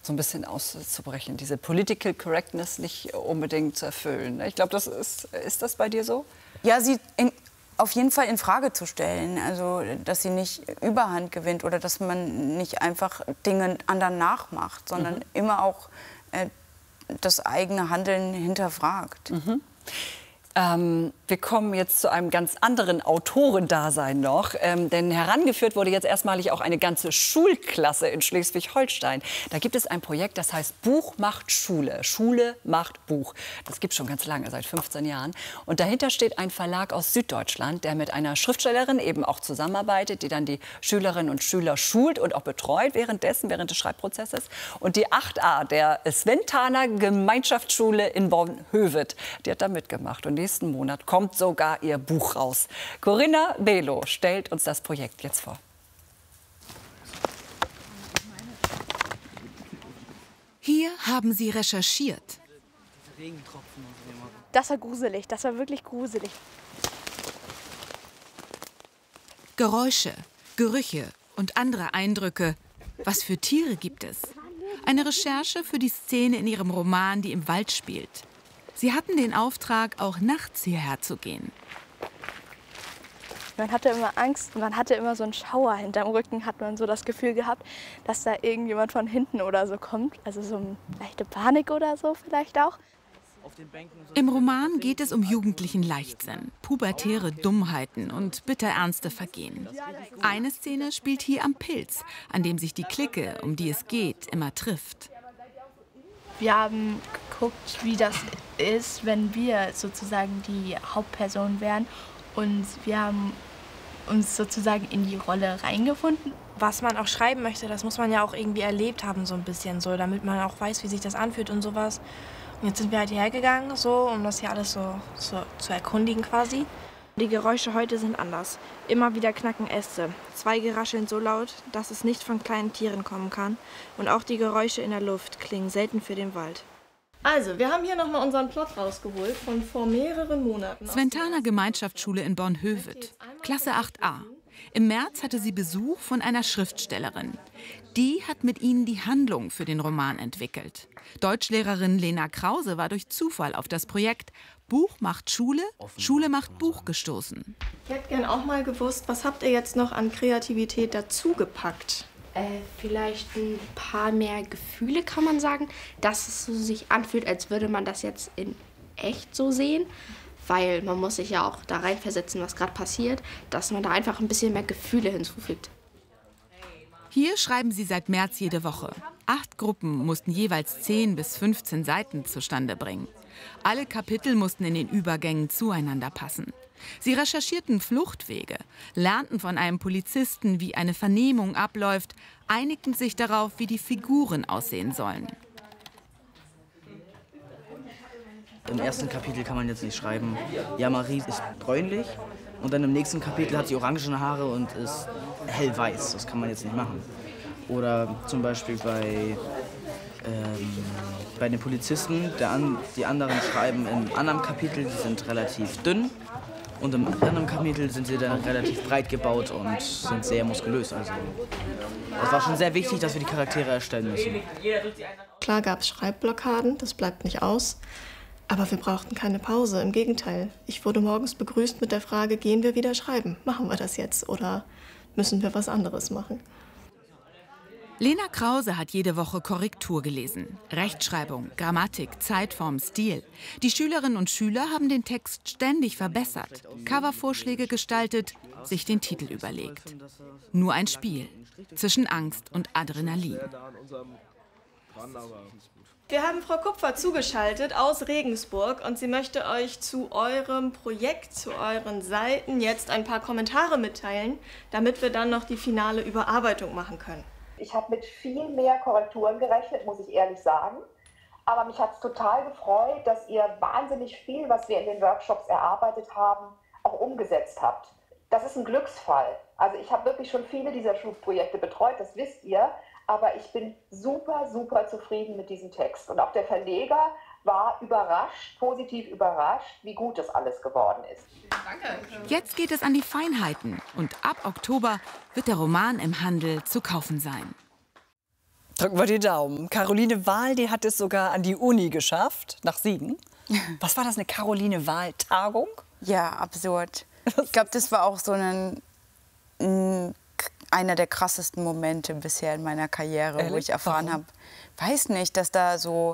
so ein bisschen auszubrechen, diese Political Correctness nicht unbedingt zu erfüllen. Ich glaube, ist das bei dir so? Ja, sie auf jeden Fall in Frage zu stellen, also dass sie nicht Überhand gewinnt oder dass man nicht einfach Dinge anderen nachmacht, sondern immer auch das eigene Handeln hinterfragt. Wir kommen jetzt zu einem ganz anderen Autorendasein noch, denn herangeführt wurde jetzt erstmalig auch eine ganze Schulklasse in Schleswig-Holstein. Da gibt es ein Projekt, das heißt Buch macht Schule. Schule macht Buch. Das gibt es schon ganz lange, seit 15 Jahren. Und dahinter steht ein Verlag aus Süddeutschland, der mit einer Schriftstellerin eben auch zusammenarbeitet, die dann die Schülerinnen und Schüler schult und auch betreut während des Schreibprozesses. Und die 8a der Sventaner Gemeinschaftsschule in Bornhöved, die hat da mitgemacht. Und nächsten Monat kommt sogar ihr Buch raus. Corinna Belo stellt uns das Projekt jetzt vor. Hier haben sie recherchiert. Das war gruselig, das war wirklich gruselig. Geräusche, Gerüche und andere Eindrücke. Was für Tiere gibt es? Eine Recherche für die Szene in ihrem Roman, die im Wald spielt. Sie hatten den Auftrag, auch nachts hierher zu gehen. Man hatte immer Angst, man hatte immer so einen Schauer hinterm Rücken, hat man so das Gefühl gehabt, dass da irgendjemand von hinten oder so kommt. Also so eine leichte Panik oder so vielleicht auch. Im Roman geht es um jugendlichen Leichtsinn, pubertäre Dummheiten und bitterernste Vergehen. Eine Szene spielt hier am Pilz, an dem sich die Clique, um die es geht, immer trifft. Wir haben geguckt, wie das ist, wenn wir sozusagen die Hauptperson wären. Und wir haben uns sozusagen in die Rolle reingefunden. Was man auch schreiben möchte, das muss man ja auch irgendwie erlebt haben, so ein bisschen, so, damit man auch weiß, wie sich das anfühlt und sowas. Und jetzt sind wir halt hierher gegangen, so, um das hier alles so zu erkundigen quasi. Die Geräusche heute sind anders. Immer wieder knacken Äste. Zweige rascheln so laut, dass es nicht von kleinen Tieren kommen kann. Und auch die Geräusche in der Luft klingen selten für den Wald. Also, wir haben hier nochmal unseren Plot rausgeholt von vor mehreren Monaten. Sventaner Gemeinschaftsschule in Bornhöved, Klasse 8a. Im März hatte sie Besuch von einer Schriftstellerin. Die hat mit ihnen die Handlung für den Roman entwickelt. Deutschlehrerin Lena Krause war durch Zufall auf das Projekt Buch macht Schule, Schule macht Buch gestoßen. Ich hätte gern auch mal gewusst, was habt ihr jetzt noch an Kreativität dazugepackt? Vielleicht ein paar mehr Gefühle, kann man sagen, dass es so sich anfühlt, als würde man das jetzt in echt so sehen. Weil man muss sich ja auch da reinversetzen, was gerade passiert, dass man da einfach ein bisschen mehr Gefühle hinzufügt. Hier schreiben sie seit März jede Woche. 8 Gruppen mussten jeweils 10 bis 15 Seiten zustande bringen. Alle Kapitel mussten in den Übergängen zueinander passen. Sie recherchierten Fluchtwege, lernten von einem Polizisten, wie eine Vernehmung abläuft, einigten sich darauf, wie die Figuren aussehen sollen. Im ersten Kapitel kann man jetzt nicht schreiben, ja, Marie ist bräunlich. Und dann im nächsten Kapitel hat sie orangene Haare und ist hellweiß. Das kann man jetzt nicht machen. Oder zum Beispiel bei den Polizisten, die anderen schreiben im anderen Kapitel, die sind relativ dünn. Und im anderen Kapitel sind sie dann relativ breit gebaut und sind sehr muskulös. Also es war schon sehr wichtig, dass wir die Charaktere erstellen müssen. Klar gab es Schreibblockaden, das bleibt nicht aus. Aber wir brauchten keine Pause, im Gegenteil. Ich wurde morgens begrüßt mit der Frage, gehen wir wieder schreiben? Machen wir das jetzt oder müssen wir was anderes machen? Lena Krause hat jede Woche Korrektur gelesen. Rechtschreibung, Grammatik, Zeitform, Stil. Die Schülerinnen und Schüler haben den Text ständig verbessert, Covervorschläge gestaltet, sich den Titel überlegt. Nur ein Spiel zwischen Angst und Adrenalin. Wir haben Frau Kupfer zugeschaltet aus Regensburg und sie möchte euch zu eurem Projekt, zu euren Seiten jetzt ein paar Kommentare mitteilen, damit wir dann noch die finale Überarbeitung machen können. Ich habe mit viel mehr Korrekturen gerechnet, muss ich ehrlich sagen. Aber mich hat es total gefreut, dass ihr wahnsinnig viel, was wir in den Workshops erarbeitet haben, auch umgesetzt habt. Das ist ein Glücksfall. Also ich habe wirklich schon viele dieser Schulprojekte betreut, das wisst ihr. Aber ich bin super, super zufrieden mit diesem Text. Und auch der Verleger war überrascht, positiv überrascht, wie gut das alles geworden ist. Danke. Jetzt geht es an die Feinheiten. Und ab Oktober wird der Roman im Handel zu kaufen sein. Drücken wir die Daumen. Caroline Wahl, die hat es sogar an die Uni geschafft, nach Siegen. Was war das, eine Caroline Wahl-Tagung? Ja, absurd. Ich glaube, das war auch so einer der krassesten Momente bisher in meiner Karriere, Ehrlich? wo ich erfahren habe, weiß nicht, dass da so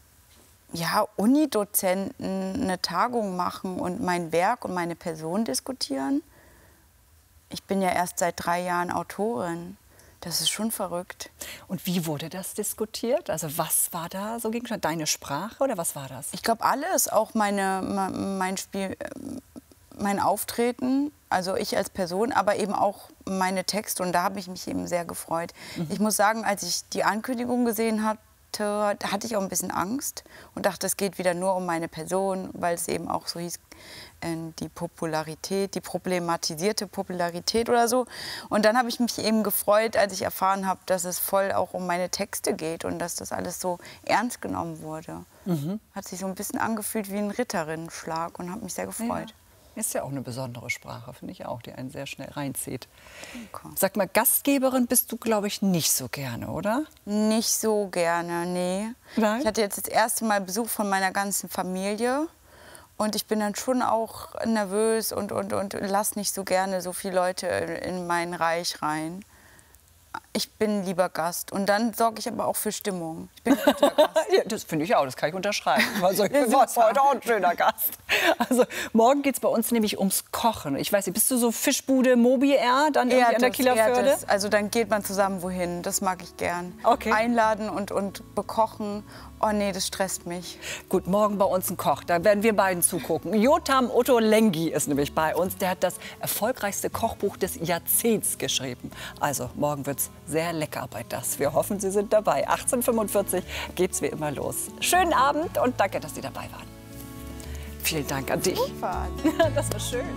Unidozenten eine Tagung machen und mein Werk und meine Person diskutieren. Ich bin ja erst seit 3 Jahren Autorin. Das ist schon verrückt. Und wie wurde das diskutiert? Also was war da so Gegenstand? Deine Sprache oder was war das? Ich glaube alles, auch mein Auftreten, also ich als Person, aber eben auch meine Texte. Und da habe ich mich eben sehr gefreut. Ich muss sagen, als ich die Ankündigung gesehen hatte, da hatte ich auch ein bisschen Angst und dachte, es geht wieder nur um meine Person, weil es eben auch so hieß, die Popularität, die problematisierte Popularität oder so. Und dann habe ich mich eben gefreut, als ich erfahren habe, dass es voll auch um meine Texte geht und dass das alles so ernst genommen wurde. Hat sich so ein bisschen angefühlt wie ein Ritterinnenschlag und habe mich sehr gefreut. Ja. Ist ja auch eine besondere Sprache, finde ich auch, die einen sehr schnell reinzieht. Okay. Sag mal, Gastgeberin bist du, glaube ich, nicht so gerne, oder? Nicht so gerne, nee. Nein? Ich hatte jetzt das erste Mal Besuch von meiner ganzen Familie. Und ich bin dann schon auch nervös und lasse nicht so gerne so viele Leute in mein Reich rein. Ich bin lieber Gast. Und dann sorge ich aber auch für Stimmung. Ich bin ein guter Gast. Ja, das finde ich auch, das kann ich unterschreiben. Also ich bin heute auch ein schöner Gast. Also morgen geht es bei uns nämlich ums Kochen. Ich weiß nicht, bist du so Fischbude, Moby Air, dann irgendwie an der Kieler Förde? Also dann geht man zusammen wohin, das mag ich gern. Okay. Einladen und bekochen. Oh nee, das stresst mich. Gut, morgen bei uns ein Koch, da werden wir beiden zugucken. Yotam Ottolenghi ist nämlich bei uns. Der hat das erfolgreichste Kochbuch des Jahrzehnts geschrieben. Also morgen wird's sehr lecker bei das. Wir hoffen, Sie sind dabei. 18:45 Uhr geht's wie immer los. Schönen Abend und danke, dass Sie dabei waren. Vielen Dank an dich. Super. Das war schön.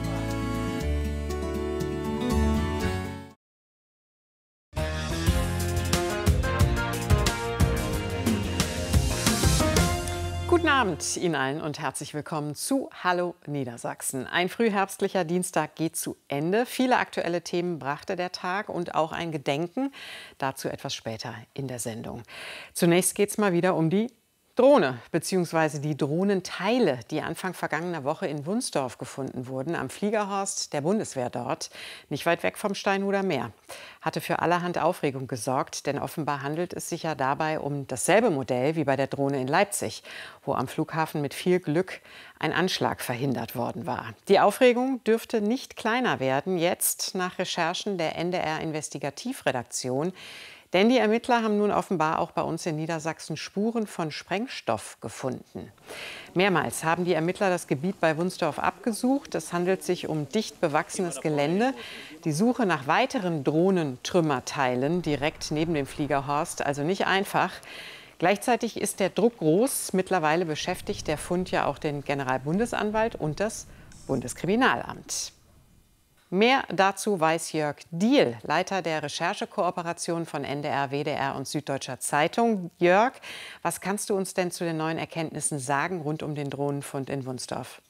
Guten Abend Ihnen allen und herzlich willkommen zu Hallo Niedersachsen. Ein frühherbstlicher Dienstag geht zu Ende. Viele aktuelle Themen brachte der Tag und auch ein Gedenken. Dazu etwas später in der Sendung. Zunächst geht es mal wieder um die Drohne bzw. die Drohnenteile, die Anfang vergangener Woche in Wunsdorf gefunden wurden, am Fliegerhorst der Bundeswehr dort, nicht weit weg vom Steinhuder Meer. Hatte für allerhand Aufregung gesorgt, denn offenbar handelt es sich ja dabei um dasselbe Modell wie bei der Drohne in Leipzig, wo am Flughafen mit viel Glück ein Anschlag verhindert worden war. Die Aufregung dürfte nicht kleiner werden, jetzt nach Recherchen der NDR-Investigativredaktion. Denn die Ermittler haben nun offenbar auch bei uns in Niedersachsen Spuren von Sprengstoff gefunden. Mehrmals haben die Ermittler das Gebiet bei Wunsdorf abgesucht. Es handelt sich um dicht bewachsenes Gelände. Die Suche nach weiteren Drohnentrümmerteilen direkt neben dem Fliegerhorst also nicht einfach. Gleichzeitig ist der Druck groß. Mittlerweile beschäftigt der Fund ja auch den Generalbundesanwalt und das Bundeskriminalamt. Mehr dazu weiß Jörg Diehl, Leiter der Recherchekooperation von NDR, WDR und Süddeutscher Zeitung. Jörg, was kannst du uns denn zu den neuen Erkenntnissen sagen rund um den Drohnenfund in Wunsdorf?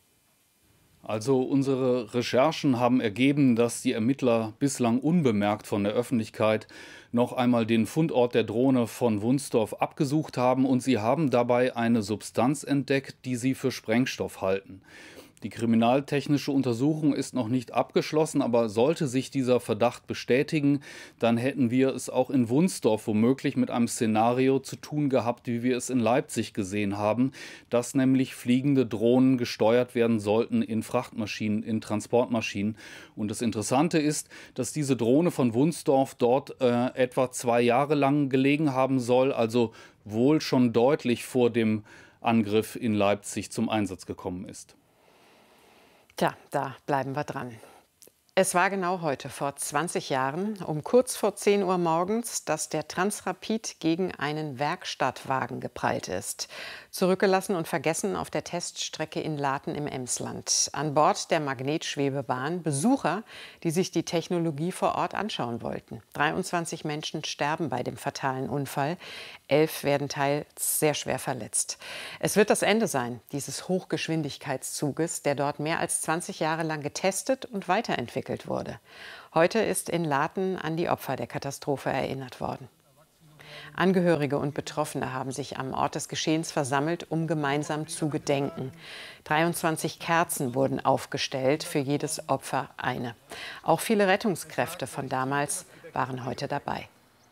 Also unsere Recherchen haben ergeben, dass die Ermittler bislang unbemerkt von der Öffentlichkeit noch einmal den Fundort der Drohne von Wunsdorf abgesucht haben und sie haben dabei eine Substanz entdeckt, die sie für Sprengstoff halten. Die kriminaltechnische Untersuchung ist noch nicht abgeschlossen, aber sollte sich dieser Verdacht bestätigen, dann hätten wir es auch in Wunsdorf womöglich mit einem Szenario zu tun gehabt, wie wir es in Leipzig gesehen haben, dass nämlich fliegende Drohnen gesteuert werden sollten in Frachtmaschinen, in Transportmaschinen. Und das Interessante ist, dass diese Drohne von Wunsdorf dort etwa 2 Jahre lang gelegen haben soll, also wohl schon deutlich vor dem Angriff in Leipzig zum Einsatz gekommen ist. Tja, da bleiben wir dran. Es war genau heute, vor 20 Jahren, um kurz vor 10 Uhr morgens, dass der Transrapid gegen einen Werkstattwagen geprallt ist. Zurückgelassen und vergessen auf der Teststrecke in Laten im Emsland. An Bord der Magnetschwebebahn Besucher, die sich die Technologie vor Ort anschauen wollten. 23 Menschen sterben bei dem fatalen Unfall. 11 werden teils sehr schwer verletzt. Es wird das Ende sein, dieses Hochgeschwindigkeitszuges, der dort mehr als 20 Jahre lang getestet und weiterentwickelt wurde. Heute ist in Laten an die Opfer der Katastrophe erinnert worden. Angehörige und Betroffene haben sich am Ort des Geschehens versammelt, um gemeinsam zu gedenken. 23 Kerzen wurden aufgestellt, für jedes Opfer eine. Auch viele Rettungskräfte von damals waren heute dabei.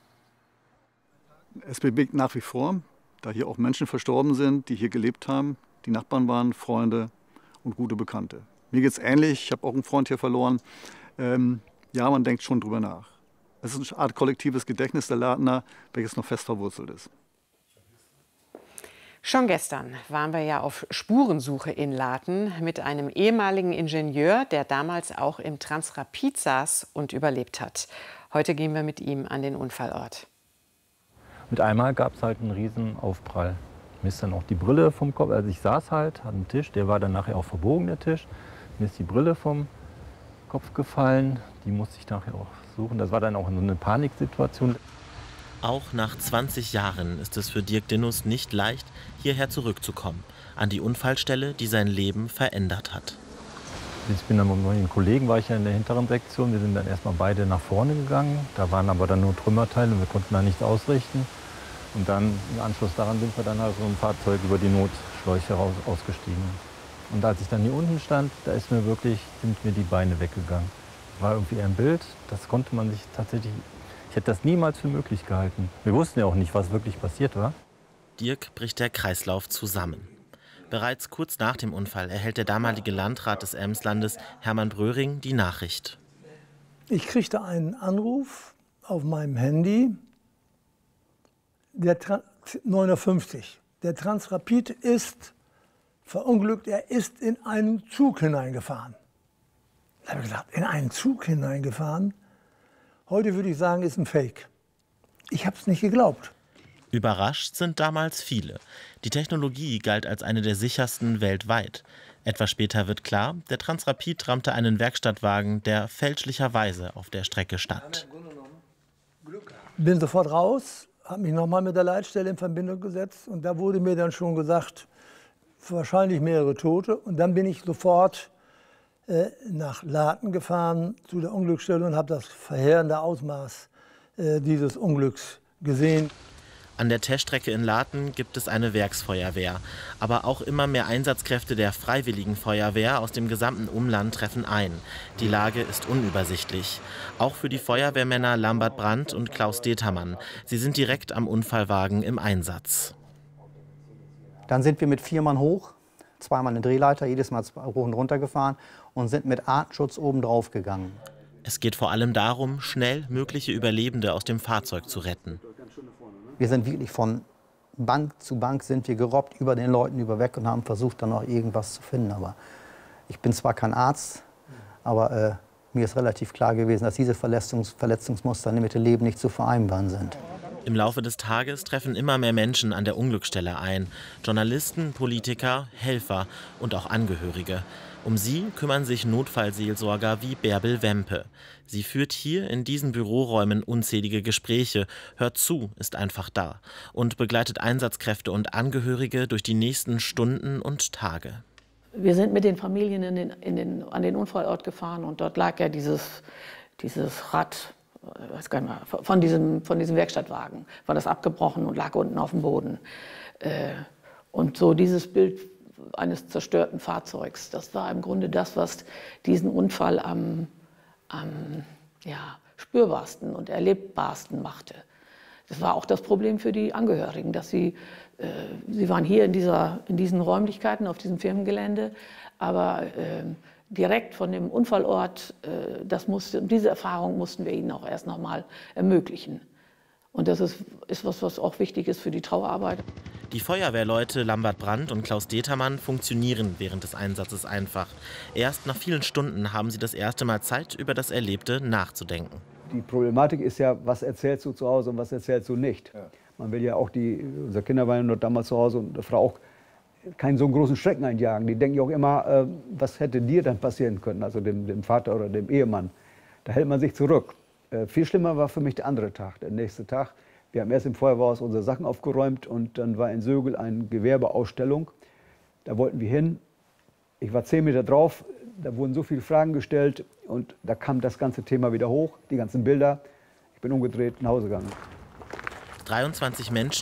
Es bewegt nach wie vor, da hier auch Menschen verstorben sind, die hier gelebt haben, die Nachbarn waren, Freunde und gute Bekannte. Mir geht es ähnlich, ich habe auch einen Freund hier verloren. Ja, man denkt schon drüber nach. Es ist eine Art kollektives Gedächtnis der Latener, welches noch fest verwurzelt ist. Schon gestern waren wir ja auf Spurensuche in Laten mit einem ehemaligen Ingenieur, der damals auch im Transrapid saß und überlebt hat. Heute gehen wir mit ihm an den Unfallort. Mit einmal gab es halt einen riesen Aufprall. Mir ist dann auch die Brille vom Kopf, also ich saß halt, hatte einen Tisch, der war dann nachher auch verbogen, der Tisch. Mir ist die Brille vom Kopf gefallen, die musste ich nachher auch suchen. Das war dann auch so eine Paniksituation. Auch nach 20 Jahren ist es für Dirk Dinnus nicht leicht, hierher zurückzukommen, an die Unfallstelle, die sein Leben verändert hat. Ich bin dann mit meinen Kollegen, war ich ja in der hinteren Sektion. Wir sind dann erstmal beide nach vorne gegangen. Da waren aber dann nur Trümmerteile und wir konnten da nichts ausrichten. Und dann im Anschluss daran sind wir dann halt so ein Fahrzeug über die Notschläuche ausgestiegen. Und als ich dann hier unten stand, sind mir die Beine weggegangen. War irgendwie ein Bild, das konnte man sich tatsächlich, ich hätte das niemals für möglich gehalten. Wir wussten ja auch nicht, was wirklich passiert war. Dirk bricht der Kreislauf zusammen. Bereits kurz nach dem Unfall erhält der damalige Landrat des Emslandes, Hermann Bröhring, die Nachricht. Ich kriegte einen Anruf auf meinem Handy, der 59. Der Transrapid ist verunglückt, er ist in einen Zug hineingefahren. Da habe ich gedacht, in einen Zug hineingefahren? Heute würde ich sagen, ist ein Fake. Ich habe es nicht geglaubt. Überrascht sind damals viele. Die Technologie galt als eine der sichersten weltweit. Etwas später wird klar, der Transrapid rammte einen Werkstattwagen, der fälschlicherweise auf der Strecke stand. Bin sofort raus, habe mich nochmal mit der Leitstelle in Verbindung gesetzt und da wurde mir dann schon gesagt, wahrscheinlich mehrere Tote. Und dann bin ich sofort nach Laten gefahren zu der Unglücksstelle und habe das verheerende Ausmaß dieses Unglücks gesehen. An der Teststrecke in Laten gibt es eine Werksfeuerwehr. Aber auch immer mehr Einsatzkräfte der Freiwilligen Feuerwehr aus dem gesamten Umland treffen ein. Die Lage ist unübersichtlich. Auch für die Feuerwehrmänner Lambert Brandt und Klaus Determann. Sie sind direkt am Unfallwagen im Einsatz. Dann sind wir mit 4 Mann hoch, zweimal eine Drehleiter, jedes Mal hoch und runter gefahren und sind mit Artenschutz oben drauf gegangen. Es geht vor allem darum, schnell mögliche Überlebende aus dem Fahrzeug zu retten. Wir sind wirklich von Bank zu Bank sind wir gerobbt über den Leuten überweg und haben versucht, dann noch irgendwas zu finden. Aber ich bin zwar kein Arzt, aber mir ist relativ klar gewesen, dass diese Verletzungsmuster mit dem Leben nicht zu vereinbaren sind. Im Laufe des Tages treffen immer mehr Menschen an der Unglücksstelle ein. Journalisten, Politiker, Helfer und auch Angehörige. Um sie kümmern sich Notfallseelsorger wie Bärbel Wempe. Sie führt hier in diesen Büroräumen unzählige Gespräche, hört zu, ist einfach da und begleitet Einsatzkräfte und Angehörige durch die nächsten Stunden und Tage. Wir sind mit den Familien an den Unfallort gefahren und dort lag ja dieses Rad, weiß gar nicht mehr, von diesem Werkstattwagen, war das abgebrochen und lag unten auf dem Boden. Und so dieses Bild eines zerstörten Fahrzeugs, das war im Grunde das, was diesen Unfall am spürbarsten und erlebbarsten machte. Das war auch das Problem für die Angehörigen, dass sie waren hier in diesen Räumlichkeiten, auf diesem Firmengelände, aber direkt von dem Unfallort, diese Erfahrung mussten wir ihnen auch erst noch mal ermöglichen. Und das ist was auch wichtig ist für die Trauerarbeit. Die Feuerwehrleute Lambert Brandt und Klaus Determann funktionieren während des Einsatzes einfach. Erst nach vielen Stunden haben sie das erste Mal Zeit, über das Erlebte nachzudenken. Die Problematik ist ja, was erzählst du zu Hause und was erzählst du nicht. Ja. Man will ja auch unsere Kinder waren dort damals zu Hause und die Frau auch keinen so großen Schrecken einjagen. Die denken ja auch immer, was hätte dir dann passieren können, also dem Vater oder dem Ehemann. Da hält man sich zurück. Viel schlimmer war für mich der andere Tag, der nächste Tag. Wir haben erst im Feuerwehrhaus unsere Sachen aufgeräumt und dann war in Sögel eine Gewerbeausstellung. Da wollten wir hin. Ich war 10 Meter drauf, da wurden so viele Fragen gestellt und da kam das ganze Thema wieder hoch, die ganzen Bilder. Ich bin umgedreht nach Hause gegangen. 23 Menschen